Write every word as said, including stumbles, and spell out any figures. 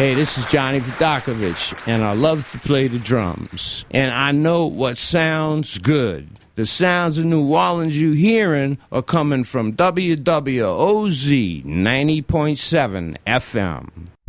Hey, this is Johnny Vodakovich, and I love to play the drums. And I know what sounds good. The sounds of New Orleans you hearing are coming from W W O Z ninety point seven F M.